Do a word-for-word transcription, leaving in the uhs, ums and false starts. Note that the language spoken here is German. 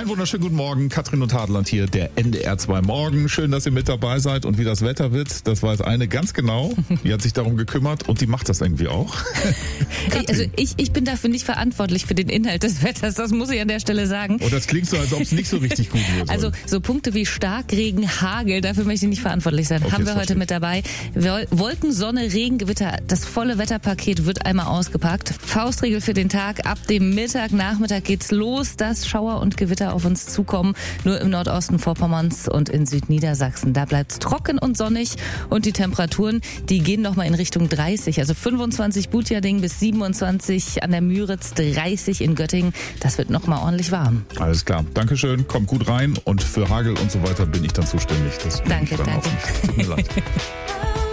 Einen wunderschönen guten Morgen, Katrin und Hadeland hier, der N D R zwei Morgen. Schön, dass ihr mit dabei seid und wie das Wetter wird, das weiß eine ganz genau. Die hat sich darum gekümmert und die macht das irgendwie auch. Also ich, ich bin dafür nicht verantwortlich für den Inhalt des Wetters, das muss ich an der Stelle sagen. Und das klingt so, als ob es nicht so richtig gut wird. Also so Punkte wie Starkregen, Hagel, dafür möchte ich nicht verantwortlich sein. Okay, haben wir heute verstehe. mit dabei. Wolken, Sonne, Regen, Gewitter, das volle Wetterpaket wird einmal ausgepackt. Faustregel für den Tag, ab dem Mittag, Nachmittag geht's los, dass Schauer und Gewitter auf uns zukommen. Nur im Nordosten Vorpommerns und in Südniedersachsen. Da bleibt's trocken und sonnig und die Temperaturen, die gehen nochmal in Richtung dreißig. Also fünfundzwanzig Butjading bis siebenundzwanzig an der Müritz, dreißig in Göttingen. Das wird nochmal ordentlich warm. Alles klar. Dankeschön. Kommt gut rein und für Hagel und so weiter bin ich dann zuständig. Das bin Danke, ich dann danke. auch nicht. Tut mir leid.